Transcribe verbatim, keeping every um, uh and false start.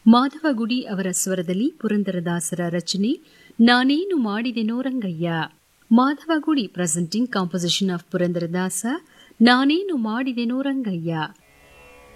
ಮಾಧವಗುಡಿ ಅವರ ಸ್ವರದಲ್ಲಿ ಪುರಂದರದಾಸರ ರಚನೆ ನಾನೇನು ಮಾಡಿದೆನೋ Rangayya. Madhavagudi presenting composition of Purandaradasa ನಾನೇನು ಮಾಡಿದೆನೋ ರಂಗಯ್ಯ.